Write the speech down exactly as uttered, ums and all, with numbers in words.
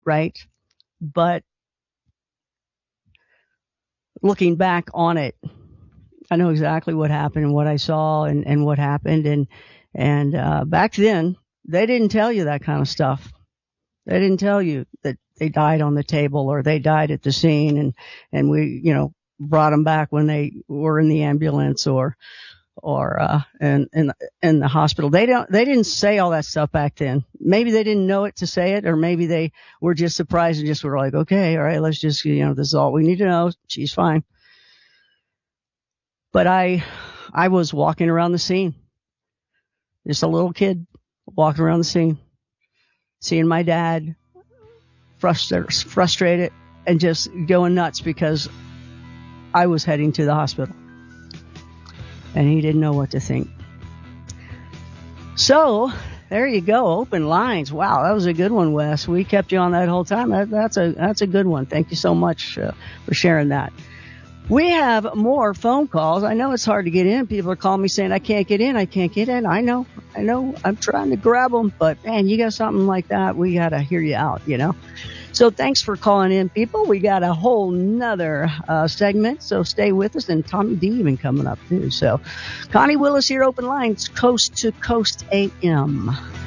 right? But looking back on it, I know exactly what happened and what I saw and, and what happened. And, and, uh, back then they didn't tell you that kind of stuff. They didn't tell you that they died on the table or they died at the scene and, and we, you know, brought them back when they were in the ambulance or, or, uh, in, in, in the hospital. They don't, they didn't say all that stuff back then. Maybe they didn't know it to say it, or maybe they were just surprised and just were like, okay, all right, let's just, you know, this is all we need to know. She's fine. But I, I was walking around the scene, just a little kid walking around the scene, seeing my dad frustrated, frustrated and just going nuts because I was heading to the hospital and he didn't know what to think. So there you go. Open lines. Wow. That was a good one, Wes. We kept you on that whole time. That, that's a, that's a good one. Thank you so much uh, for sharing that. We have more phone calls. I know it's hard to get in. People are calling me saying, I can't get in. I can't get in. I know. I know. I'm trying to grab them. But, man, you got something like that, we got to hear you out, you know. So thanks for calling in, people. We got a whole nother uh, segment. So stay with us. And Tommy D even coming up, too. So Connie Willis here, Open Lines, Coast to Coast A M.